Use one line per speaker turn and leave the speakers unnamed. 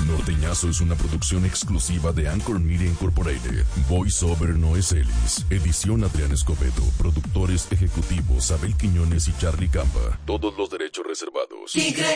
Norteñazo es una producción exclusiva de Anchor Media Incorporated. Voiceover Noé Celis. Edición Adrián Escobedo. Productores ejecutivos Abel Quiñones y Charlie Camba. Todos los derechos reservados.
Tigre